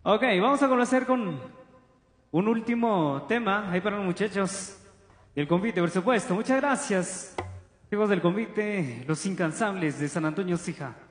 Ok, vamos a comenzar con un último tema ahí para los muchachos del convite, por supuesto. Muchas gracias, chicos del convite, los incansables de San Antonio Sija.